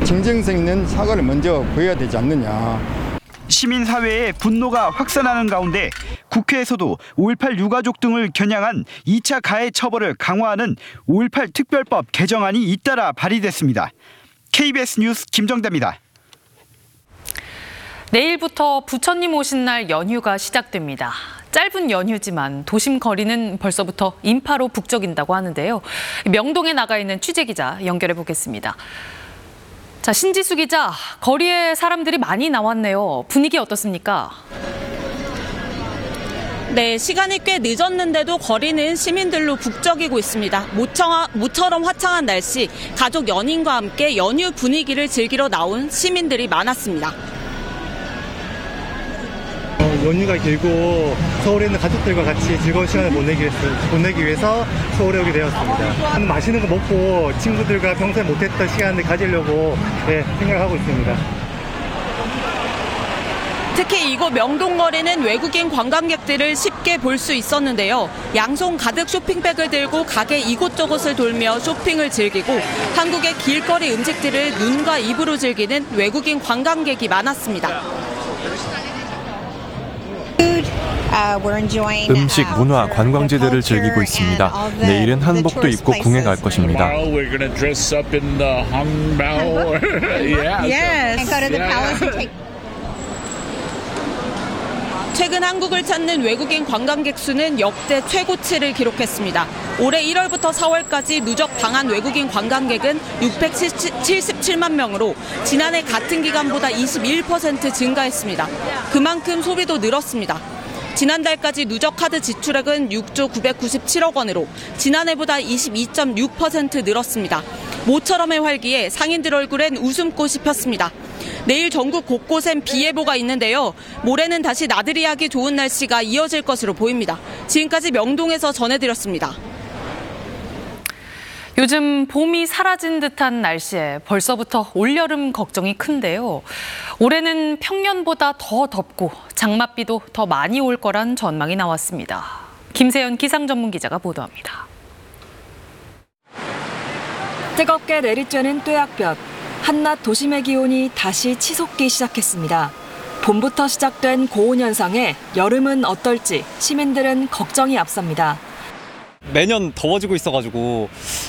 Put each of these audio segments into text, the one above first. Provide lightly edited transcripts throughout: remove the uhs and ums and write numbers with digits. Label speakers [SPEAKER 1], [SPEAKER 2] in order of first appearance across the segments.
[SPEAKER 1] 진정성 있는 사과를 먼저 보여야 되지 않느냐.
[SPEAKER 2] 시민사회의 분노가 확산하는 가운데 국회에서도 5.18 유가족 등을 겨냥한 2차 가해 처벌을 강화하는 5.18 특별법 개정안이 잇따라 발의됐습니다. KBS 뉴스 김정대입니다.
[SPEAKER 3] 내일부터 부처님 오신 날 연휴가 시작됩니다. 짧은 연휴지만 도심 거리는 벌써부터 인파로 북적인다고 하는데요. 명동에 나가 있는 취재기자 연결해 보겠습니다. 자, 신지수 기자, 거리에 사람들이 많이 나왔네요. 분위기 어떻습니까?
[SPEAKER 4] 네, 시간이 꽤 늦었는데도 거리는 시민들로 북적이고 있습니다. 모처럼 화창한 날씨, 가족 연인과 함께 연휴 분위기를 즐기러 나온 시민들이 많았습니다.
[SPEAKER 5] 연휴가 길고 서울에 있는 가족들과 같이 즐거운 시간을 보내기 위해서 서울에 오게 되었습니다. 맛있는 거 먹고 친구들과 평소에 못했던 시간을 가지려고 생각하고 있습니다.
[SPEAKER 4] 특히 이곳 명동거리는 외국인 관광객들을 쉽게 볼 수 있었는데요. 양손 가득 쇼핑백을 들고 가게 이곳저곳을 돌며 쇼핑을 즐기고 한국의 길거리 음식들을 눈과 입으로 즐기는 외국인 관광객이 많았습니다.
[SPEAKER 6] 음식, 문화, 관광지들을 즐기고 있습니다. 내일은 한복도 입고 궁에 갈 것입니다.
[SPEAKER 4] 최근 한국을 찾는 외국인 관광객 수는 역대 최고치를 기록했습니다. 올해 1월부터 4월까지 누적 방한 외국인 관광객은 677만 명으로 지난해 같은 기간보다 21% 증가했습니다. 그만큼 소비도 늘었습니다. 지난달까지 누적 카드 지출액은 6조 997억 원으로 지난해보다 22.6% 늘었습니다. 모처럼의 활기에 상인들 얼굴엔 웃음꽃이 폈습니다. 내일 전국 곳곳엔 비 예보가 있는데요. 모레는 다시 나들이 하기 좋은 날씨가 이어질 것으로 보입니다. 지금까지 명동에서 전해드렸습니다.
[SPEAKER 3] 요즘 봄이 사라진 듯한 날씨에 벌써부터 올여름 걱정이 큰데요. 올해는 평년보다 더 덥고 장맛비도 더 많이 올 거란 전망이 나왔습니다. 김세연 기상전문기자가 보도합니다.
[SPEAKER 7] 뜨겁게 내리쬐는 뙤약볕. 한낮 도심의 기온이 다시 치솟기 시작했습니다. 봄부터 시작된 고온 현상에 여름은 어떨지 시민들은 걱정이 앞섭니다.
[SPEAKER 8] 매년 더워지고 있어가지고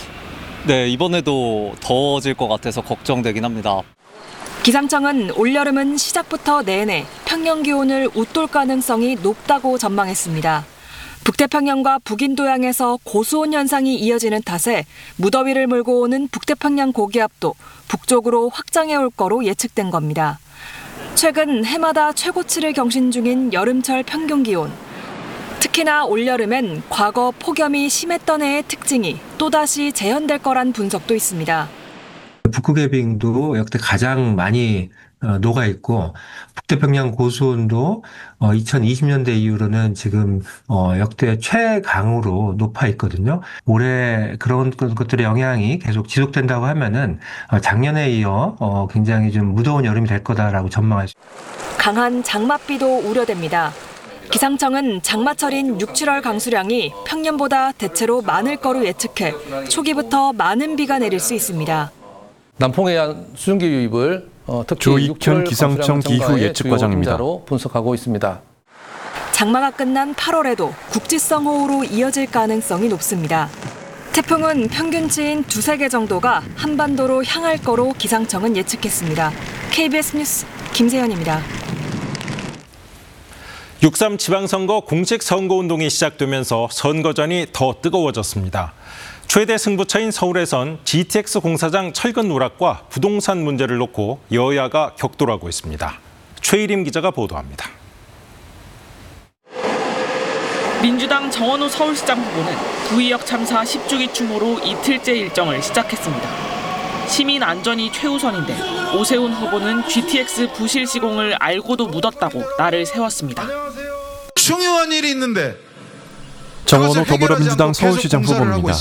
[SPEAKER 8] 이번에도 더워질 것 같아서 걱정되긴 합니다.
[SPEAKER 7] 기상청은 올여름은 시작부터 내내 평년 기온을 웃돌 가능성이 높다고 전망했습니다. 북태평양과 북인도양에서 고수온 현상이 이어지는 탓에 무더위를 몰고 오는 북태평양 고기압도 북쪽으로 확장해 올 거로 예측된 겁니다. 최근 해마다 최고치를 경신 중인 여름철 평균 기온. 특히나 올여름엔 과거 폭염이 심했던 해의 특징이 또다시 재현될 거란 분석도 있습니다.
[SPEAKER 9] 북극해빙도 역대 가장 많이 녹아있고 북태평양 고수온도 2020년대 이후로는 지금 역대 최강으로 높아 있거든요. 올해 그런 것들의 영향이 계속 지속된다고 하면은 작년에 이어 굉장히 좀 무더운 여름이 될 거다라고 전망할 수 있습니다.
[SPEAKER 7] 강한 장맛비도 우려됩니다. 기상청은 장마철인 6, 7월 강수량이 평년보다 대체로 많을 거로 예측해 초기부터 많은 비가 내릴 수 있습니다.
[SPEAKER 10] 남풍해안 수증기 유입을 특히
[SPEAKER 6] 조익현 기상청 기후 예측과장입니다.
[SPEAKER 10] 분석하고 있습니다.
[SPEAKER 7] 장마가 끝난 8월에도 국지성 호우로 이어질 가능성이 높습니다. 태풍은 평균치인 2-3개 정도가 한반도로 향할 거로 기상청은 예측했습니다. KBS 뉴스 김세연입니다.
[SPEAKER 11] 6.3 지방선거 공식 선거운동이 시작되면서 선거전이 더 뜨거워졌습니다. 최대 승부처인 서울에선 GTX 공사장 철근 누락과 부동산 문제를 놓고 여야가 격돌하고 있습니다. 최일임 기자가 보도합니다.
[SPEAKER 12] 민주당 정원호 서울시장 후보는 구의역 참사 10주기 추모로 이틀째 일정을 시작했습니다. 시민 안전이 최우선인데 오세훈 후보는 GTX 부실 시공을 알고도 묻었다고 날을 세웠습니다.
[SPEAKER 13] 중요한 일이 있는데
[SPEAKER 6] 정원호 더불어민주당 서울시장 후보입니다.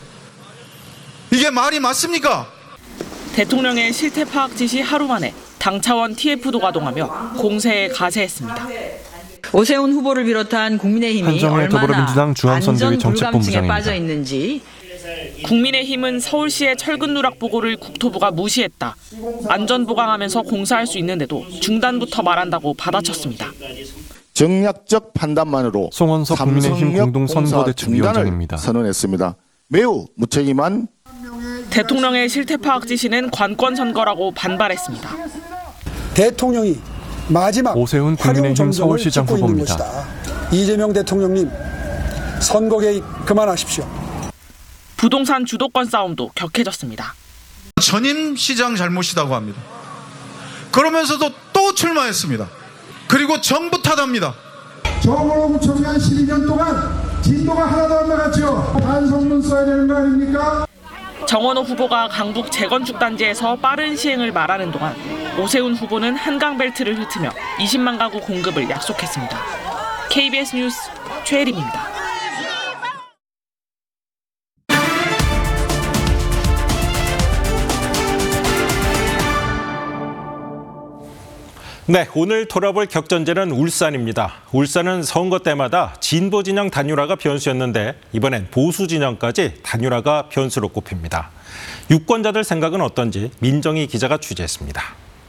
[SPEAKER 13] 이게 말이 맞습니까?
[SPEAKER 12] 대통령의 실태 파악 지시 하루 만에 당 차원 TF도 가동하며 공세에 가세했습니다.
[SPEAKER 14] 오세훈 후보를 비롯한 국민의힘이
[SPEAKER 6] 한정혜
[SPEAKER 14] 얼마나
[SPEAKER 6] 더불어민주당 중앙선대위
[SPEAKER 14] 안전 불감증에
[SPEAKER 6] 정책본부장입니다.
[SPEAKER 14] 빠져 있는지.
[SPEAKER 12] 국민의힘은 서울시의 철근 누락 보고를 국토부가 무시했다. 안전 보강하면서 공사할 수 있는데도 중단부터 말한다고 받아쳤습니다.
[SPEAKER 15] 정략적 판단만으로
[SPEAKER 6] 송원석 국민의힘 공동선거대책위원장입니다.
[SPEAKER 15] 선언했습니다. 매우 무책임한
[SPEAKER 12] 대통령의 실태 파악 지시는 관권 선거라고 반발했습니다.
[SPEAKER 16] 대통령이 마지막
[SPEAKER 6] 오세훈 국민의힘 서울시장 후보입니다.
[SPEAKER 16] 이재명 대통령님 선거 개입 그만하십시오.
[SPEAKER 12] 부동산 주도권 싸움도 격해졌습니다.
[SPEAKER 13] 전임 시장 잘못이라고 합니다. 그러면서도 또 출마했습니다. 그리고 정부 탓합니다.
[SPEAKER 17] 정원호구청장 12년 동안 진도가 하나도 안 나갔죠. 반성문 써야 되는 거 아닙니까?
[SPEAKER 12] 정원호 후보가 강북 재건축 단지에서 빠른 시행을 말하는 동안 오세훈 후보는 한강벨트를 훑으며 20만 가구 공급을 약속했습니다. KBS 뉴스 최혜림입니다.
[SPEAKER 11] 네, 오늘 돌아볼 격전지는 울산입니다. 울산은 선거 때마다 진보 진영 단일화가 변수였는데 이번엔 보수 진영까지 단일화가 변수로 꼽힙니다. 유권자들 생각은 어떤지 민정희 기자가 취재했습니다.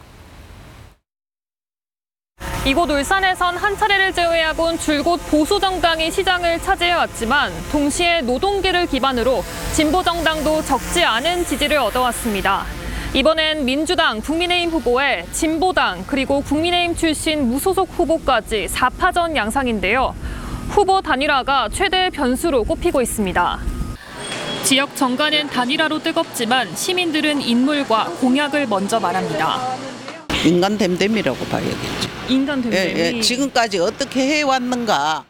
[SPEAKER 18] 이곳 울산에선 한 차례를 제외하곤 줄곧 보수 정당이 시장을 차지해왔지만 동시에 노동계를 기반으로 진보 정당도 적지 않은 지지를 얻어왔습니다. 이번엔 민주당, 국민의힘 후보에 진보당 그리고 국민의힘 출신 무소속 후보까지 4파전 양상인데요. 후보 단일화가 최대의 변수로 꼽히고 있습니다. 지역 정가는 단일화로 뜨겁지만 시민들은 인물과 공약을 먼저 말합니다.
[SPEAKER 19] 인간 댐댐이라고 봐야겠죠.
[SPEAKER 18] 인간 댐댐이?
[SPEAKER 19] 지금까지 어떻게 해왔는가.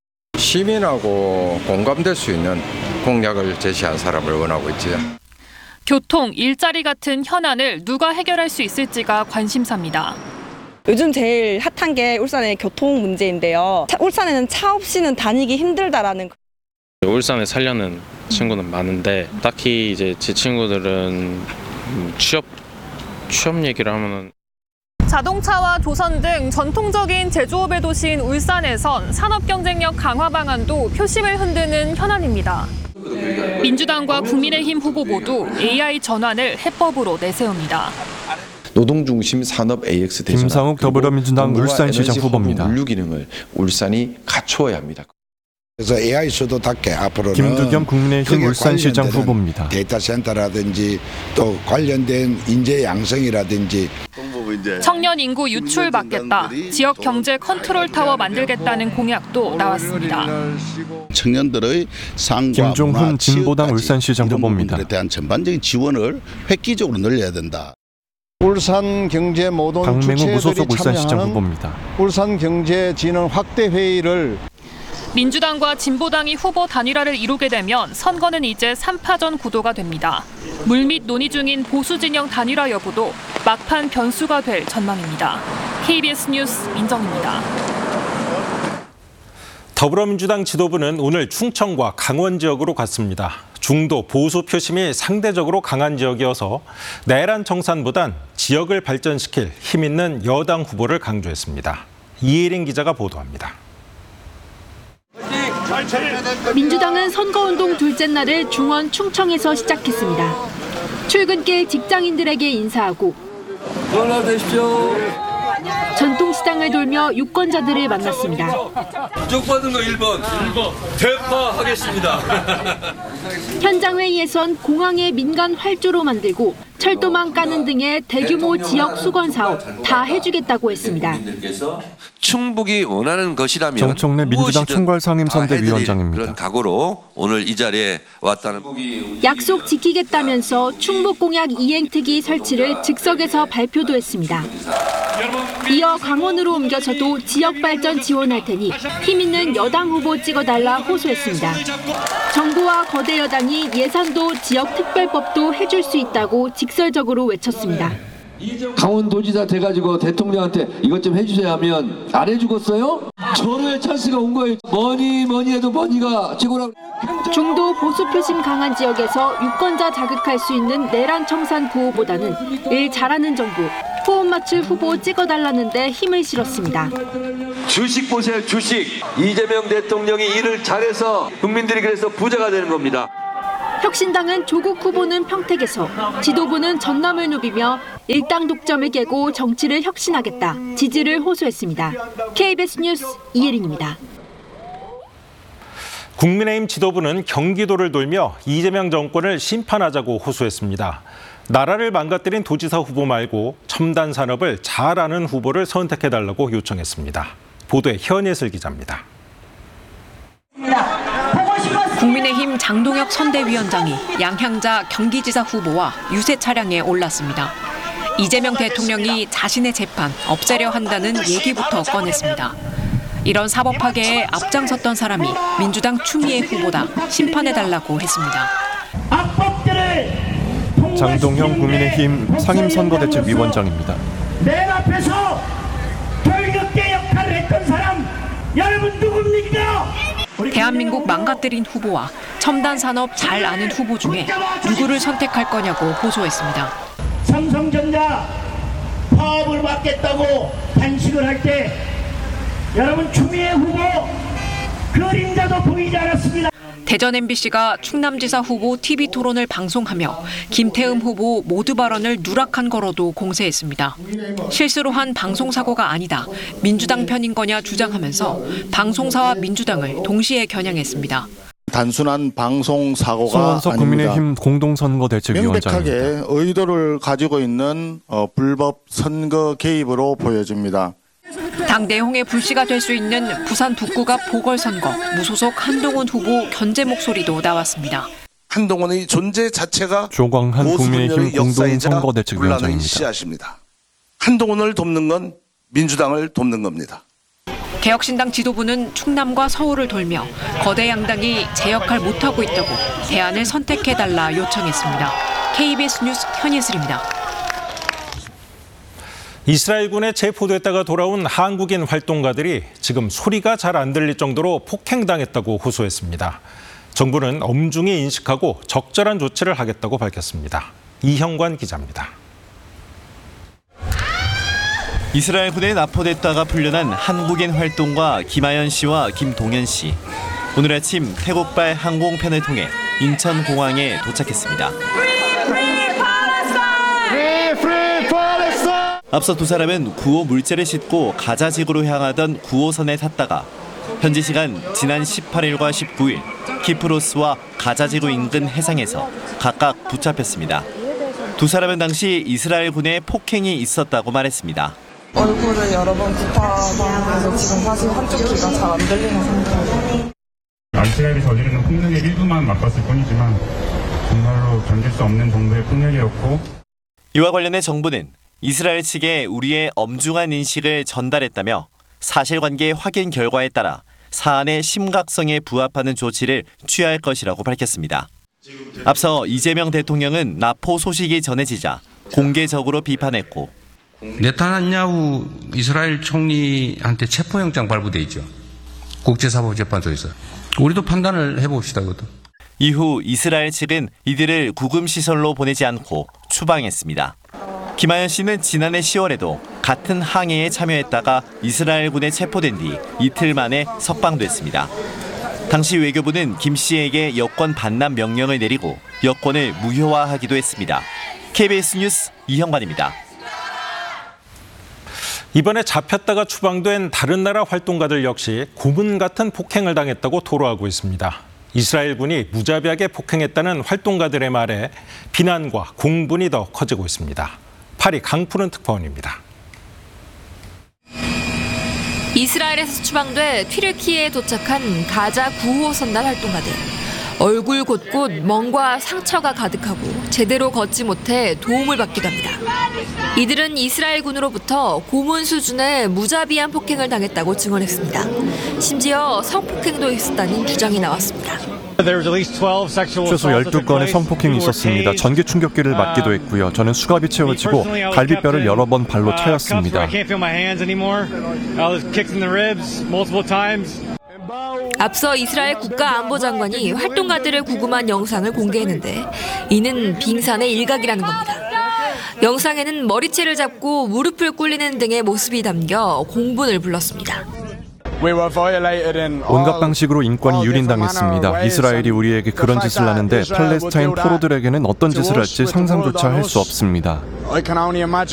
[SPEAKER 20] 시민하고 공감될 수 있는 공약을 제시한 사람을 원하고 있지요.
[SPEAKER 18] 교통, 일자리 같은 현안을 누가 해결할 수 있을지가 관심사입니다.
[SPEAKER 21] 요즘 제일 핫한 게 울산의 교통 문제인데요. 울산에는 차 없이는 다니기 힘들다라는.
[SPEAKER 22] 울산에 살려는 친구는 많은데 딱히 이제 제 친구들은 취업 얘기를 하면은
[SPEAKER 18] 자동차와 조선 등 전통적인 제조업의 도시인 울산에선 산업 경쟁력 강화 방안도 표심을 흔드는 현안입니다. 민주당과 국민의힘 후보 모두 AI 전환을 해법으로 내세웁니다.
[SPEAKER 23] 노동중심 산업 AX 대전환,
[SPEAKER 6] 김상욱 더불어민주당 울산시장 후보입니다.
[SPEAKER 23] 물류 기능을 울산이 갖추어야 합니다.
[SPEAKER 24] 그래서 AI수도답게 앞으로는
[SPEAKER 6] 김두겸 국민의힘 울산시장 후보입니다.
[SPEAKER 24] 데이터 센터라든지 또 관련된 인재 양성이라든지
[SPEAKER 18] 청년 인구 유출 막겠다, 지역 경제 컨트롤 타워 만들겠다는 공약도 나왔습니다.
[SPEAKER 23] 청년들의 상과
[SPEAKER 6] 김종훈 진보당 울산시장 후보입니다.
[SPEAKER 23] 에 대한 전반적인 지원을 획기적으로 늘려야 된다.
[SPEAKER 1] 울산 경제 모든
[SPEAKER 6] 박맹우 무소속
[SPEAKER 1] 주체들이
[SPEAKER 6] 울산시장
[SPEAKER 1] 참여하는
[SPEAKER 6] 후보입니다.
[SPEAKER 1] 울산 경제 진흥 확대 회의를
[SPEAKER 18] 민주당과 진보당이 후보 단일화를 이루게 되면 선거는 이제 3파전 구도가 됩니다. 물밑 논의 중인 보수 진영 단일화 여부도 막판 변수가 될 전망입니다. KBS 뉴스 민정입니다.
[SPEAKER 11] 더불어민주당 지도부는 오늘 충청과 강원 지역으로 갔습니다. 중도 보수 표심이 상대적으로 강한 지역이어서 내란 청산보단 지역을 발전시킬 힘 있는 여당 후보를 강조했습니다. 이혜린 기자가 보도합니다.
[SPEAKER 25] 민주당은 선거운동 둘째 날을 중원 충청에서 시작했습니다. 출근길 직장인들에게 인사하고 전통시장을 돌며 유권자들을 만났습니다.
[SPEAKER 26] 쪽 받은 거 1번 대파하겠습니다.
[SPEAKER 25] 현장 회의에선 공항의 민간 활주로 만들고 철도망 까는 등의 대규모 지역 수건 사업 다 해주겠다고 했습니다.
[SPEAKER 27] 충북이 원하는 것이라면
[SPEAKER 6] 정청래 민주당 총괄상임선대위원장입니다.
[SPEAKER 27] 그런 각오로 오늘 이 자리에 왔다는.
[SPEAKER 25] 약속 지키겠다면서 충북 공약 이행특위 설치를 즉석에서 발표도 했습니다. 이어 강원으로 옮겨져도 지역 발전 지원할 테니 힘 있는 여당 후보 찍어달라 호소했습니다. 정부와 거대 여당이 예산도 지역 특별법도 해줄 수 있다고 직설적으로 외쳤습니다.
[SPEAKER 26] 강원도지사 돼가지고 대통령한테 이것 좀 해주세요 하면 안 해주겠어요? 전후의 찬스가 온 거예요. 뭐니 해도 뭐니가 최고라고.
[SPEAKER 25] 중도 보수 표심 강한 지역에서 유권자 자극할 수 있는 내란 청산 구호보다는 일 잘하는 정부, 호흡 맞출 후보 찍어달라는데 힘을 실었습니다.
[SPEAKER 2] 주식 보세요, 주식. 이재명 대통령이 일을 잘해서 국민들이 그래서 부자가 되는 겁니다.
[SPEAKER 25] 혁신당은 조국 후보는 평택에서, 지도부는 전남을 누비며 일당 독점을 깨고 정치를 혁신하겠다 지지를 호소했습니다. KBS 뉴스 이혜린입니다.
[SPEAKER 11] 국민의힘 지도부는 경기도를 돌며 이재명 정권을 심판하자고 호소했습니다. 나라를 망가뜨린 도지사 후보 말고 첨단 산업을 잘 아는 후보를 선택해달라고 요청했습니다. 보도에 현예슬 기자입니다.
[SPEAKER 3] 국민의힘 장동혁 선대위원장이 양향자 경기지사 후보와 유세 차량에 올랐습니다. 이재명 대통령이 자신의 재판 없애려 한다는 얘기부터 꺼냈습니다. 이런 사법 파괴에 앞장섰던 사람이 민주당 추미애 후보다 심판해달라고 했습니다.
[SPEAKER 6] 장동형 국민의힘 상임선거대책위원장입니다.
[SPEAKER 4] 맨 앞에서 결격계 역할을 했던 사람 여러분 누굽니까?
[SPEAKER 3] 대한민국 망가뜨린 후보와 첨단 산업 잘 아는 후보 중에 누구를 선택할 거냐고 호소했습니다.
[SPEAKER 4] 삼성전자 파업을 막겠다고 단식을 할 때 여러분 추미애 후보 그림자도 보이지 않았습니다.
[SPEAKER 3] 대전 MBC가 충남지사 후보 TV 토론을 방송하며 김태흠 후보 모두 발언을 누락한 거로도 공세했습니다. 실수로 한 방송사고가 아니다, 민주당 편인 거냐 주장하면서 방송사와 민주당을 동시에 겨냥했습니다.
[SPEAKER 15] 단순한 방송사고가
[SPEAKER 6] 송원석
[SPEAKER 15] 아닙니다.
[SPEAKER 6] 국민의힘 공동선거대책위원장입니다.
[SPEAKER 15] 명백하게 의도를 가지고 있는 불법 선거 개입으로 보여집니다.
[SPEAKER 3] 당 내홍의 불씨가 될 수 있는 부산 북구가 보궐선거, 무소속 한동훈 후보 견제 목소리도 나왔습니다.
[SPEAKER 23] 한동훈의 존재 자체가
[SPEAKER 6] 조광한 국민의힘 공동선거대책위원장입니다.
[SPEAKER 23] 시하십니다. 한동훈을 돕는 건 민주당을 돕는 겁니다.
[SPEAKER 3] 개혁신당 지도부는 충남과 서울을 돌며 거대 양당이 제 역할 못하고 있다고 대안을 선택해달라 요청했습니다. KBS 뉴스 현예슬입니다.
[SPEAKER 11] 이스라엘군에 체포됐다가 돌아온 한국인 활동가들이 지금 소리가 잘 안 들릴 정도로 폭행당했다고 호소했습니다. 정부는 엄중히 인식하고 적절한 조치를 하겠다고 밝혔습니다. 이형관 기자입니다.
[SPEAKER 5] 이스라엘군에 납포됐다가 풀려난 한국인 활동가 김하연 씨와 김동현 씨. 오늘 아침 태국발 항공편을 통해 인천공항에 도착했습니다. 앞서 두 사람은 9호 물체를 싣고 가자지구로 향하던 9호선에 탔다가 현지 시간 지난 18일과 19일 키프로스와 가자지구 인근 해상에서 각각 붙잡혔습니다. 두 사람은 당시 이스라엘군의 폭행이 있었다고 말했습니다.
[SPEAKER 8] 얼굴을 여러 번 구타당해서 지금 사실 한쪽 귀가 잘 안 들리는 상태예요.
[SPEAKER 9] 이스라엘이 저지르는 폭력의 일부만 맛봤을 뿐이지만 정말로 견딜 수 없는 정도의 폭력이었고,
[SPEAKER 5] 이와 관련해 정부는 이스라엘 측에 우리의 엄중한 인식을 전달했다며 사실관계 확인 결과에 따라 사안의 심각성에 부합하는 조치를 취할 것이라고 밝혔습니다. 앞서 이재명 대통령은 납포 소식이 전해지자 공개적으로 비판했고,
[SPEAKER 10] 네타냐후 이스라엘 총리한테 체포영장 발부돼 있죠. 국제사법재판소에서. 우리도 판단을 해봅시다. 그것도.
[SPEAKER 5] 이후 이스라엘 측은 이들을 구금시설로 보내지 않고 추방했습니다. 김하연 씨는 지난해 10월에도 같은 항해에 참여했다가 이스라엘군에 체포된 뒤 이틀 만에 석방됐습니다. 당시 외교부는 김 씨에게 여권 반납 명령을 내리고 여권을 무효화하기도 했습니다. KBS 뉴스 이형관입니다.
[SPEAKER 11] 이번에 잡혔다가 추방된 다른 나라 활동가들 역시 고문 같은 폭행을 당했다고 토로하고 있습니다. 이스라엘군이 무자비하게 폭행했다는 활동가들의 말에 비난과 공분이 더 커지고 있습니다. 파리 강푸른 특파원입니다.
[SPEAKER 28] 이스라엘에서 추방돼 튀르키예에 도착한 가자 9호선 날 활동가들. 얼굴 곳곳 멍과 상처가 가득하고 제대로 걷지 못해 도움을 받기도 합니다. 이들은 이스라엘군으로부터 고문 수준의 무자비한 폭행을 당했다고 증언했습니다. 심지어 성폭행도 있었다는 주장이 나왔습니다.
[SPEAKER 6] 최소 12건의 성폭행이 있었습니다. 전기 충격기를 맞기도 했고요. 저는 수갑이 채워지고 갈비뼈를 여러 번 발로 차였습니다.
[SPEAKER 28] 앞서 이스라엘 국가안보장관이 활동가들을 구금한 영상을 공개했는데 이는 빙산의 일각이라는 겁니다. 영상에는 머리채를 잡고 무릎을 꿇리는 등의 모습이 담겨 공분을 불렀습니다.
[SPEAKER 6] 온갖 방식으로 인권이 유린당했습니다. 이스라엘이 우리에게 그런 짓을 하는데 팔레스타인 포로들에게는 어떤 짓을 할지 상상조차 할 수 없습니다.